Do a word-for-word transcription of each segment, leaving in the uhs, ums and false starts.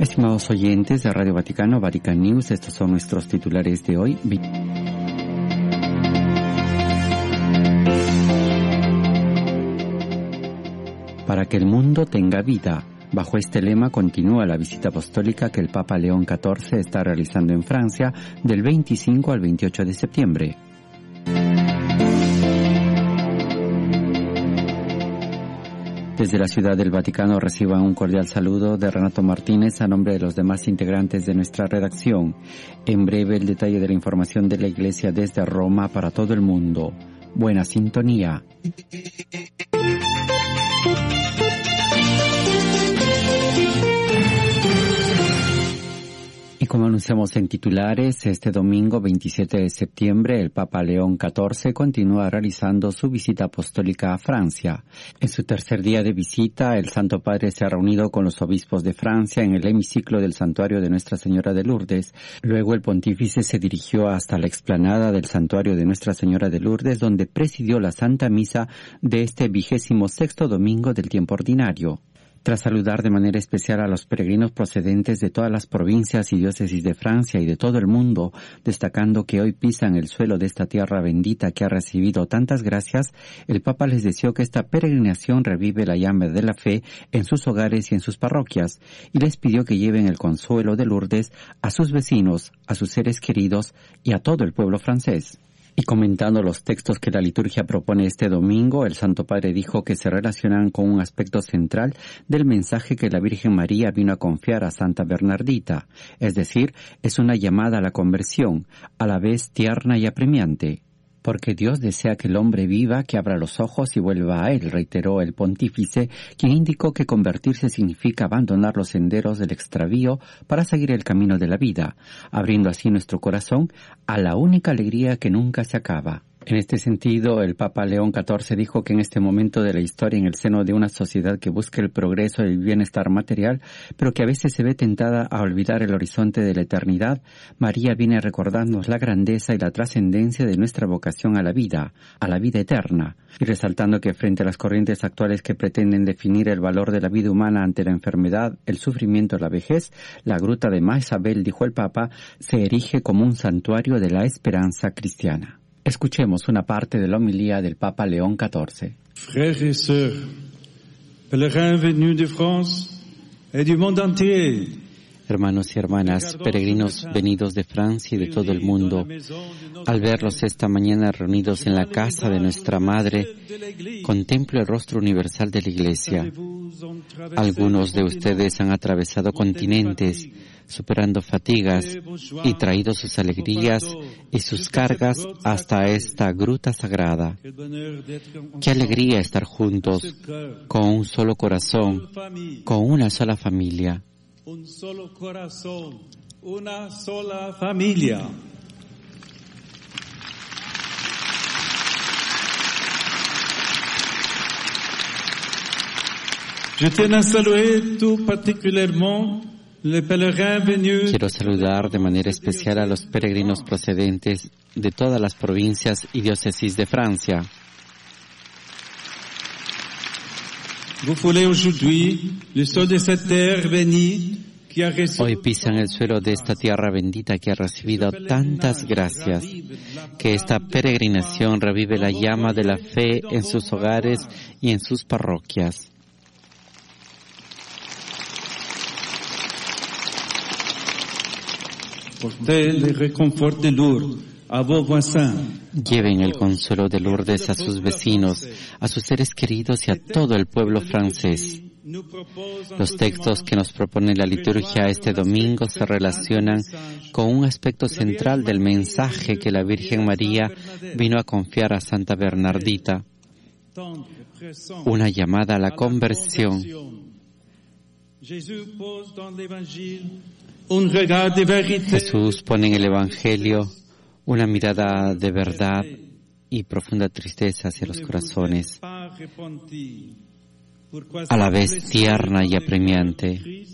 Estimados oyentes de Radio Vaticano, Vatican News, estos son nuestros titulares de hoy. Para que el mundo tenga vida. Bajo este lema continúa la visita apostólica que el Papa León catorce está realizando en Francia del veinticinco al veintiocho de septiembre. Desde la Ciudad del Vaticano reciban un cordial saludo de Renato Martínez a nombre de los demás integrantes de nuestra redacción. En breve el detalle de la información de la Iglesia desde Roma para todo el mundo. Buena sintonía. Y como anunciamos en titulares, este domingo veintisiete de septiembre el Papa León catorce continúa realizando su visita apostólica a Francia. En su tercer día de visita, el Santo Padre se ha reunido con los obispos de Francia en el hemiciclo del Santuario de Nuestra Señora de Lourdes. Luego el pontífice se dirigió hasta la explanada del Santuario de Nuestra Señora de Lourdes, donde presidió la Santa Misa de este vigésimo sexto domingo del tiempo ordinario. Tras saludar de manera especial a los peregrinos procedentes de todas las provincias y diócesis de Francia y de todo el mundo, destacando que hoy pisan el suelo de esta tierra bendita que ha recibido tantas gracias, el Papa les deseó que esta peregrinación revive la llama de la fe en sus hogares y en sus parroquias, y les pidió que lleven el consuelo de Lourdes a sus vecinos, a sus seres queridos y a todo el pueblo francés. Y comentando los textos que la liturgia propone este domingo, el Santo Padre dijo que se relacionan con un aspecto central del mensaje que la Virgen María vino a confiar a Santa Bernardita, es decir, es una llamada a la conversión, a la vez tierna y apremiante. Porque Dios desea que el hombre viva, que abra los ojos y vuelva a Él, reiteró el pontífice, quien indicó que convertirse significa abandonar los senderos del extravío para seguir el camino de la vida, abriendo así nuestro corazón a la única alegría que nunca se acaba. En este sentido, el Papa León catorce dijo que en este momento de la historia, en el seno de una sociedad que busca el progreso y el bienestar material, pero que a veces se ve tentada a olvidar el horizonte de la eternidad, María viene a recordarnos la grandeza y la trascendencia de nuestra vocación a la vida, a la vida eterna, y resaltando que frente a las corrientes actuales que pretenden definir el valor de la vida humana ante la enfermedad, el sufrimiento y la vejez, la gruta de Maisabel, dijo el Papa, se erige como un santuario de la esperanza cristiana. Escuchemos una parte de la homilía del Papa León catorce. Frères et sœurs, pèlerins venus de France et du monde entier. Hermanos y hermanas, peregrinos venidos de Francia y de todo el mundo, al verlos esta mañana reunidos en la casa de nuestra Madre, contemplo el rostro universal de la Iglesia. Algunos de ustedes han atravesado continentes, superando fatigas y traído sus alegrías y sus cargas hasta esta gruta sagrada. Qué alegría estar juntos, con un solo corazón, con una sola familia. Un solo corazón, una sola familia. Je tiens à saluer tout particulièrement les pèlerins venus. Quiero saludar de manera especial a los peregrinos procedentes de todas las provincias y diócesis de Francia. Vous foulez aujourd'hui le sol de cette terre bénie qui a reçu. Hoy pisan el suelo de esta tierra bendita que ha recibido tantas gracias. Que esta peregrinación revive la llama de la fe en sus hogares y en sus parroquias. Portez le réconfort de Lourdes a vos voisins. Lleven el consuelo de Lourdes a sus vecinos, a sus seres queridos y a todo el pueblo francés. Los textos que nos propone la liturgia este domingo se relacionan con un aspecto central del mensaje que la Virgen María vino a confiar a Santa Bernardita, una llamada a la conversión. Jesús pone en el Evangelio una mirada de verdad y profunda tristeza hacia los corazones, a la vez tierna y apremiante.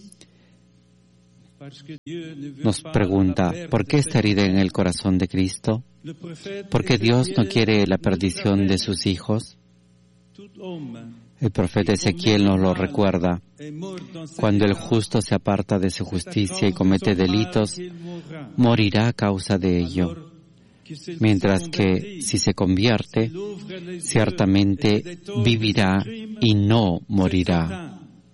Nos pregunta, ¿por qué esta herida en el corazón de Cristo? ¿Por qué Dios no quiere la perdición de sus hijos? El profeta Ezequiel nos lo recuerda. Cuando el justo se aparta de su justicia y comete delitos, morirá a causa de ello. Mientras que, si se convierte, ciertamente vivirá y no morirá.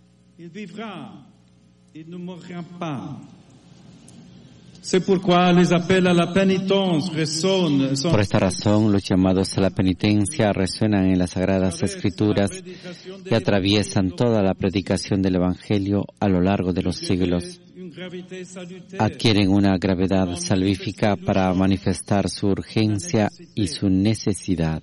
Por esta razón, los llamados a la penitencia resuenan en las Sagradas Escrituras y atraviesan toda la predicación del Evangelio a lo largo de los siglos. Adquieren una gravedad salvífica para manifestar su urgencia y su necesidad.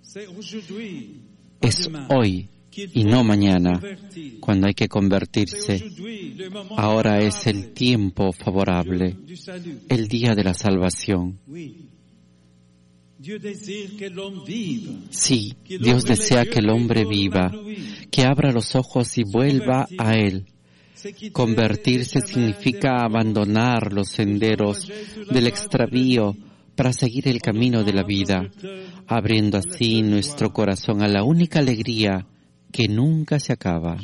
Es hoy y no mañana cuando hay que convertirse. Ahora es el tiempo favorable, el día de la salvación. Sí, Dios desea que el hombre viva, que abra los ojos y vuelva a Él. Convertirse significa abandonar los senderos del extravío para seguir el camino de la vida, abriendo así nuestro corazón a la única alegría que nunca se acaba.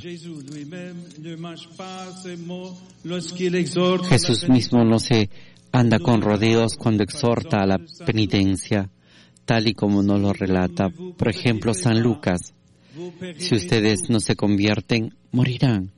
Jesús mismo no se anda con rodeos cuando exhorta a la penitencia, tal y como nos lo relata, por ejemplo, San Lucas. Si ustedes no se convierten, morirán.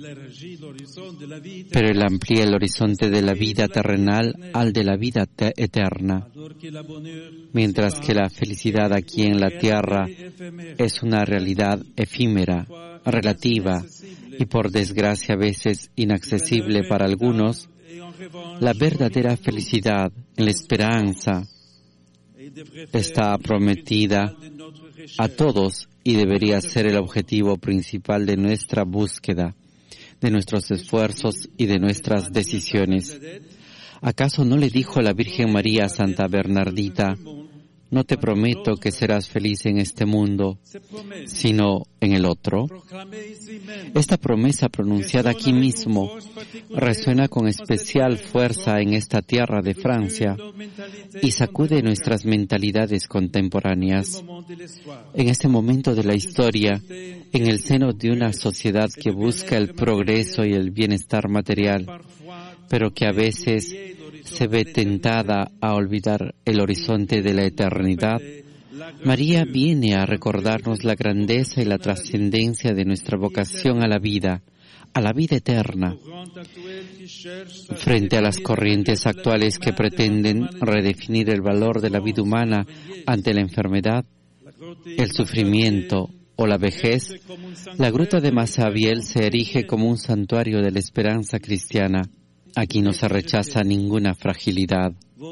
Pero Él amplía el horizonte de la vida terrenal al de la vida eterna, mientras que la felicidad aquí en la tierra es una realidad efímera, relativa y por desgracia a veces inaccesible para algunos. La verdadera felicidad, la esperanza, está prometida a todos y debería ser el objetivo principal de nuestra búsqueda, de nuestros esfuerzos y de nuestras decisiones. ¿Acaso no le dijo la Virgen María a Santa Bernardita: no te prometo que serás feliz en este mundo, sino en el otro? Esta promesa pronunciada aquí mismo resuena con especial fuerza en esta tierra de Francia y sacude nuestras mentalidades contemporáneas. En este momento de la historia, en el seno de una sociedad que busca el progreso y el bienestar material, pero que a veces se ve tentada a olvidar el horizonte de la eternidad, María viene a recordarnos la grandeza y la trascendencia de nuestra vocación a la vida, a la vida eterna. Frente a las corrientes actuales que pretenden redefinir el valor de la vida humana ante la enfermedad, el sufrimiento o la vejez, la gruta de Massabielle se erige como un santuario de la esperanza cristiana. Aquí no se rechaza ninguna fragilidad.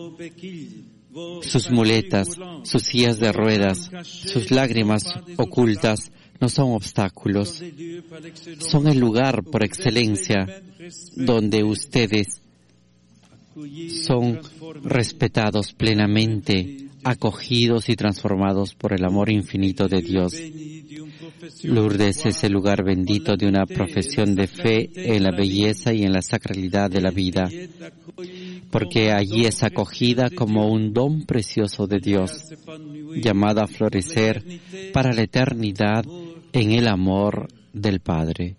Sus muletas, sus sillas de ruedas, sus lágrimas ocultas no son obstáculos. Son el lugar por excelencia donde ustedes son respetados plenamente, acogidos y transformados por el amor infinito de Dios. Lourdes es el lugar bendito de una profesión de fe en la belleza y en la sacralidad de la vida, porque allí es acogida como un don precioso de Dios, llamada a florecer para la eternidad en el amor del Padre.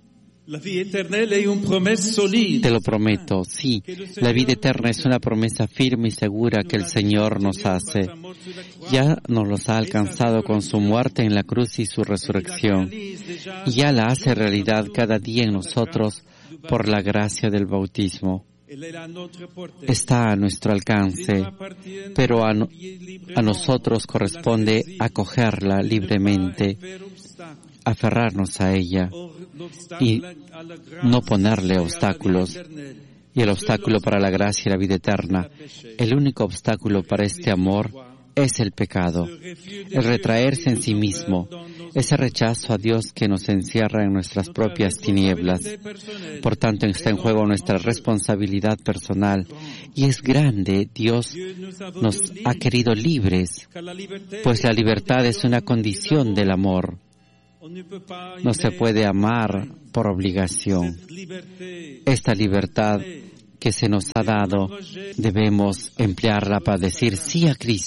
Te lo prometo, sí, la vida eterna es una promesa firme y segura que el Señor nos hace. Ya nos los ha alcanzado con su muerte en la cruz y su resurrección, y ya la hace realidad cada día en nosotros por la gracia del bautismo. Está a nuestro alcance, pero a, no, a nosotros corresponde acogerla libremente, aferrarnos a ella y no ponerle obstáculos. Y el obstáculo para la gracia y la vida eterna, el único obstáculo para este amor, es el pecado, el retraerse en sí mismo, ese rechazo a Dios que nos encierra en nuestras propias tinieblas. Por tanto, está en juego nuestra responsabilidad personal, y es grande. Dios nos ha querido libres, pues la libertad es una condición del amor. No se puede amar por obligación. Esta libertad que se nos ha dado, debemos emplearla para decir sí a Cristo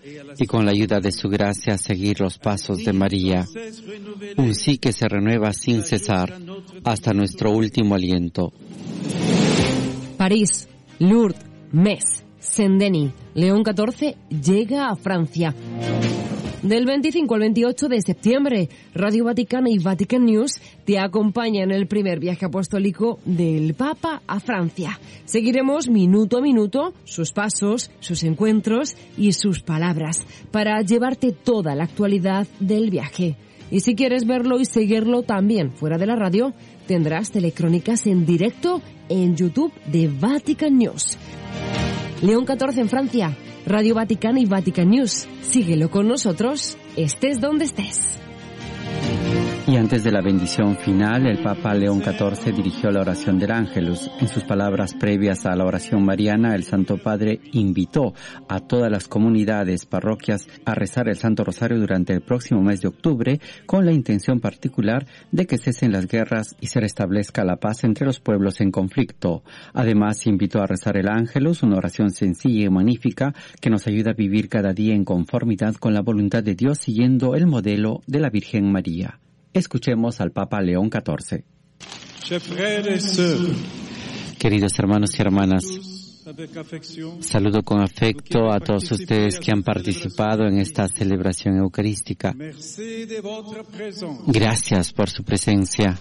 y con la ayuda de su gracia seguir los pasos de María. Un sí que se renueva sin cesar hasta nuestro último aliento. París, Lourdes, Metz, Saint-Denis, León catorce llega a Francia. Del veinticinco al veintiocho de septiembre, Radio Vaticana y Vatican News te acompañan en el primer viaje apostólico del Papa a Francia. Seguiremos minuto a minuto sus pasos, sus encuentros y sus palabras para llevarte toda la actualidad del viaje. Y si quieres verlo y seguirlo también fuera de la radio, tendrás telecrónicas en directo en YouTube de Vatican News. León catorce en Francia, Radio Vaticana y Vatican News. Síguelo con nosotros, estés donde estés. Y antes de la bendición final, el Papa León catorce dirigió la oración del Ángelus. En sus palabras previas a la oración mariana, el Santo Padre invitó a todas las comunidades, parroquias, a rezar el Santo Rosario durante el próximo mes de octubre, con la intención particular de que cesen las guerras y se restablezca la paz entre los pueblos en conflicto. Además, invitó a rezar el Ángelus, una oración sencilla y magnífica que nos ayuda a vivir cada día en conformidad con la voluntad de Dios, siguiendo el modelo de la Virgen María. Escuchemos al Papa León catorce. Queridos hermanos y hermanas, saludo con afecto a todos ustedes que han participado en esta celebración eucarística. Gracias por su presencia.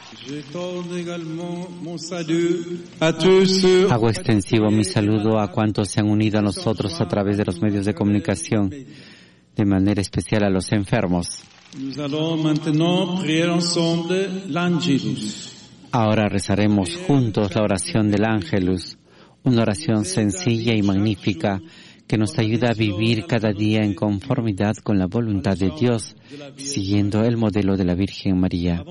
Hago extensivo mi saludo a cuantos se han unido a nosotros a través de los medios de comunicación, de manera especial a los enfermos. Ahora rezaremos juntos la oración del Ángelus, una oración sencilla y magnífica que nos ayuda a vivir cada día en conformidad con la voluntad de Dios, siguiendo el modelo de la Virgen María.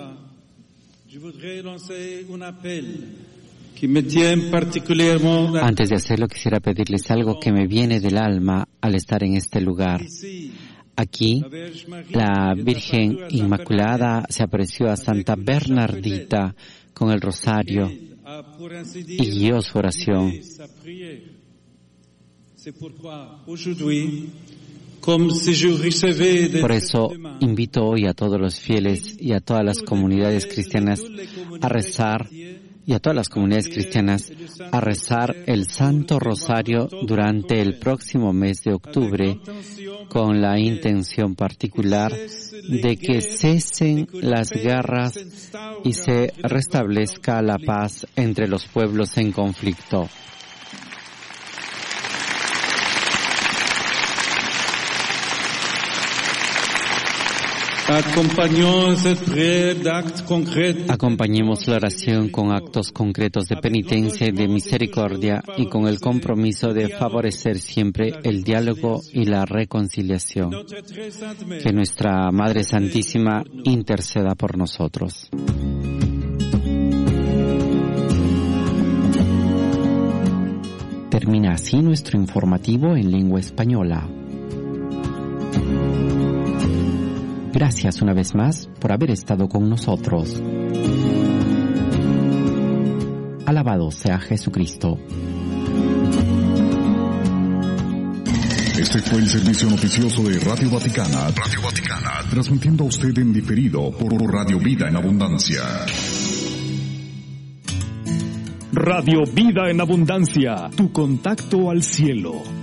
Antes de hacerlo, quisiera pedirles algo que me viene del alma al estar en este lugar. Aquí, la Virgen Inmaculada se apareció a Santa Bernardita con el rosario y guió su oración. Por eso, invito hoy a todos los fieles y a todas las comunidades cristianas a rezar y a todas las comunidades cristianas a rezar el Santo Rosario durante el próximo mes de octubre, con la intención particular de que cesen las guerras y se restablezca la paz entre los pueblos en conflicto. Acompañemos la oración con actos concretos de penitencia y de misericordia y con el compromiso de favorecer siempre el diálogo y la reconciliación. Que nuestra Madre Santísima interceda por nosotros. Termina así nuestro informativo en lengua española. Gracias una vez más por haber estado con nosotros. Alabado sea Jesucristo. Este fue el servicio noticioso de Radio Vaticana, Radio Vaticana, transmitiendo a usted en diferido por Radio Vida en Abundancia. Radio Vida en Abundancia, tu contacto al cielo.